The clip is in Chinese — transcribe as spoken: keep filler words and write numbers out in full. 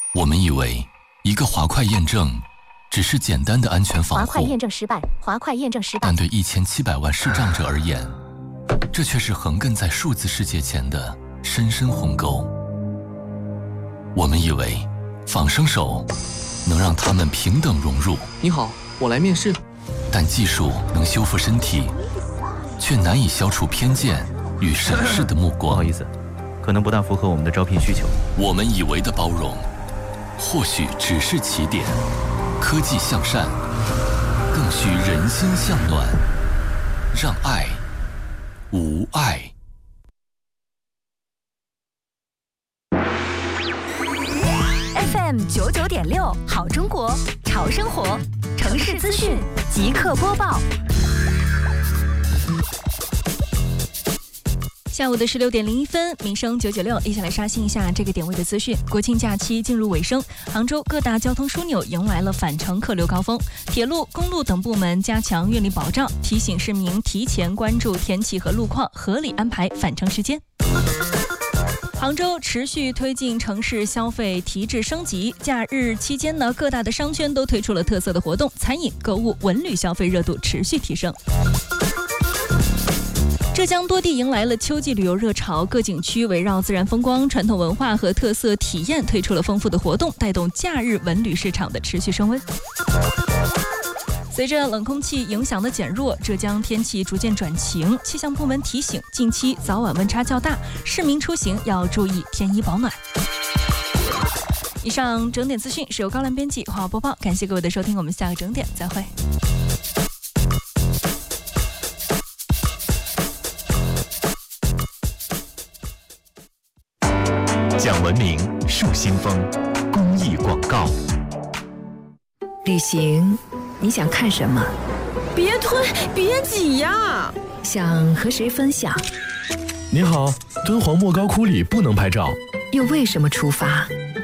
我们以为一个滑块验证只是简单的安全防护， 滑块验证失败，滑块验证失败。 但对一千七百万视障者而言，这却是横亘在数字世界前的深深鸿沟。我们以为仿生手能让他们平等融入。 你好，我来面试。 但技术能修复身体，却难以消除偏见与审视的目光。 不好意思，可能不大符合我们的招聘需求。 我们以为的包容，或许只是起点。科技向善，更需人心向暖，让爱无碍。 F M 九九点六，好中国，潮生活，城市资讯即刻播报。 下午的十六点零一分，民生九九六，一起来刷新一下这个点位的资讯。国庆假期进入尾声，杭州各大交通枢纽迎来了返程客流高峰，铁路、公路等部门加强运力保障，提醒市民提前关注天气和路况，合理安排返程时间。杭州持续推进城市消费提质升级，假日期间呢，各大的商圈都推出了特色的活动，餐饮、购物、文旅消费热度持续提升。浙江多地迎来了秋季旅游热潮，各景区围绕自然风光、传统文化和特色体验推出了丰富的活动，带动假日文旅市场的持续升温。随着冷空气影响的减弱，浙江天气逐渐转晴，气象部门提醒，近期早晚温差较大，市民出行要注意添衣保暖。以上整点资讯是由高兰编辑、华播报，感谢各位的收听，我们下个整点再会。 讲文明树新风，公益广告。 旅行，你想看什么？ 别推，别挤呀！ 想和谁分享？ 你好，敦煌莫高窟里不能拍照。 又为什么出发？